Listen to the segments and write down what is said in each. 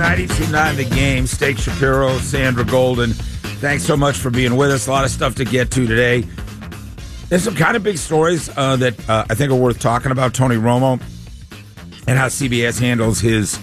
92.9 The Game. Steak Shapiro, Sandra Golden. Thanks so much for being with us. A lot of stuff to get to today. There's some kind of big stories that I think are worth talking about. Tony Romo and how CBS handles his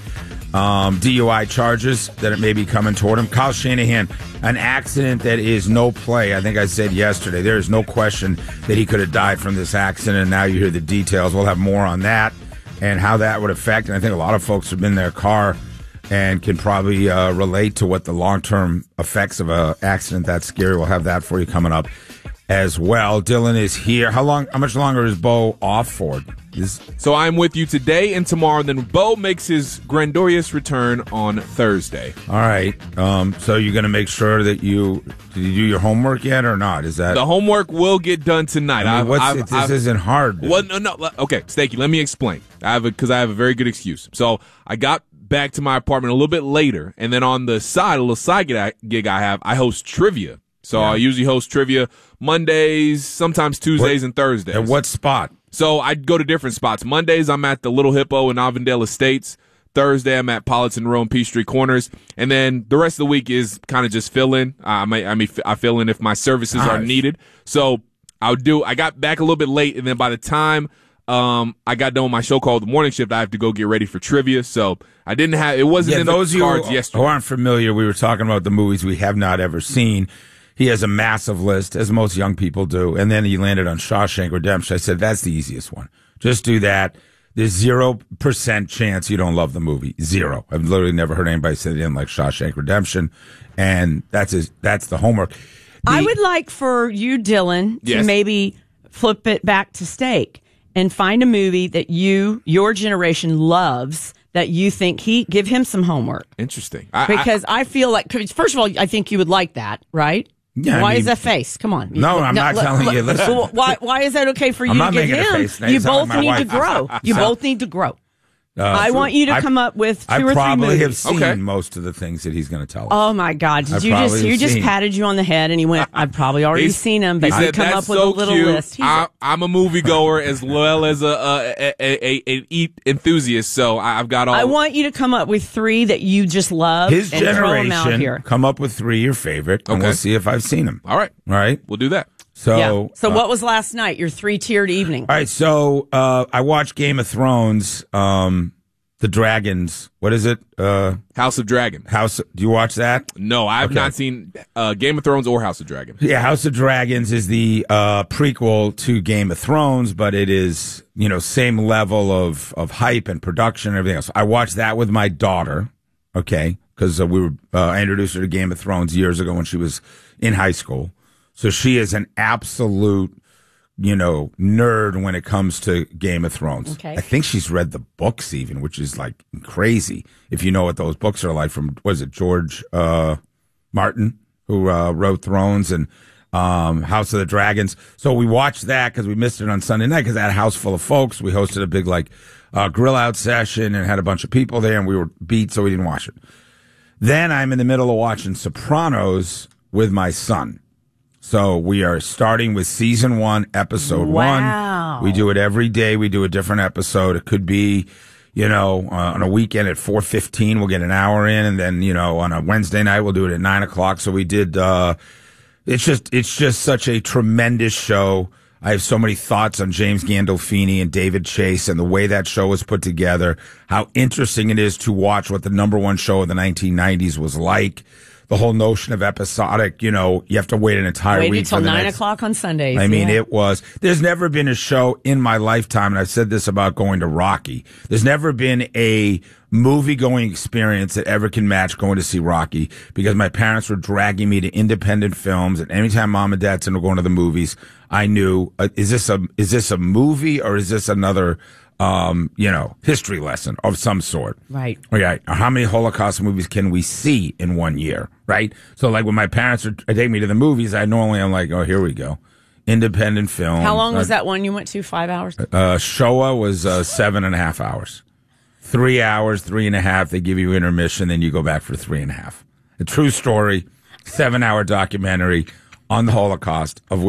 DUI charges that it may be coming toward him. Kyle Shanahan, an accident that is no play. I think I said yesterday, there is no question that he could have died from this accident, and now you hear the details. We'll have more on that and how that would affect. And I think a lot of folks have been in their car and can probably relate to what the long-term effects of an accident that's scary. We'll have that for you coming up as well. Dylan is here. How much longer is Bo off for? So I'm with you today and tomorrow. Then Bo makes his grandiose return on Thursday. All right. So you're going to make sure that did you do your homework yet or not? Is that the homework will get done tonight? This isn't hard. Dude. Well, no. Okay, Stakey, let me explain. Because I have a very good excuse. So I got back to my apartment a little bit later, and then on the side, a little side gig I have, I host trivia. So I usually host trivia Mondays, sometimes Tuesdays and Thursdays. At what spot? So I go to different spots. Mondays, I'm at the Little Hippo in Avondale Estates. Thursday, I'm at Pollitt's and Row and Peachtree Corners. And then the rest of the week is kind of just fill in. I fill in if my services are needed. So I got back a little bit late, and then by the time I got done with my show called The Morning Shift, I have to go get ready for trivia. So it wasn't in those cards yesterday. Who aren't familiar, we were talking about the movies we have not ever seen. He has a massive list, as most young people do, and then he landed on Shawshank Redemption. I said, that's the easiest one. Just do that. There's 0% chance you don't love the movie. Zero. I've literally never heard anybody say they didn't like Shawshank Redemption, and that's the homework. I would like for you, Dylan, to maybe flip it back to Steak and find a movie that your generation loves that you think give him some homework. Interesting. Because I feel like, first of all, I think you would like that, right? Yeah, why is that face? Come on. No, I'm not telling you. Listen. So why is that okay for you to give him? You both need to grow. You both need to grow. I want you to come up with two or three movies. I probably have seen most of the things that he's going to tell us. Oh my God! He just patted you on the head and he went, "I've probably already seen them." But he come up with a little list. I'm a moviegoer as well as an eat enthusiast, so I've got all. I want you to come up with three that you just love. His and throw them out here. Come up with three your favorite, and we'll see if I've seen them. All right, we'll do that. So what was last night? Your 3-tiered evening. All right, so I watched Game of Thrones, The Dragons. What is it? House of Dragon. Do you watch that? No, I've not seen Game of Thrones or House of Dragon. Yeah, House of Dragons is the prequel to Game of Thrones, but it is, same level of hype and production and everything else. I watched that with my daughter, okay, because I introduced her to Game of Thrones years ago when she was in high school. So she is an absolute, nerd when it comes to Game of Thrones. Okay. I think she's read the books even, which is like crazy. If you know what those books are like from, George Martin, who wrote Thrones and House of the Dragons. So we watched that because we missed it on Sunday night because I had a house full of folks. We hosted a big grill out session and had a bunch of people there and we were beat, so we didn't watch it. Then I'm in the middle of watching Sopranos with my son. So we are starting with season 1, episode 1. We do it every day. We do a different episode. It could be, on a weekend at 4:15, we'll get an hour in. And then, on a Wednesday night, we'll do it at 9:00. So we did, it's just such a tremendous show. I have so many thoughts on James Gandolfini and David Chase and the way that show was put together, how interesting it is to watch what the number one show of the 1990s was like. The whole notion of episodic, you have to wait an entire week. Wait until 9:00 on Sundays. I mean, there's never been a show in my lifetime, and I've said this about going to Rocky. There's never been a movie-going experience that ever can match going to see Rocky because my parents were dragging me to independent films, and anytime mom and dad said we're going to the movies, I knew, is this a movie or is this another history lesson of some sort. Right. Okay. How many Holocaust movies can we see in 1 year? Right. So like when my parents would take me to the movies, I'm like, oh, here we go. Independent film. How long was that one you went to? 5 hours? Showa was 7.5 hours. 3 hours, 3.5. They give you intermission, then you go back for 3.5. A true story, 7-hour documentary on the Holocaust of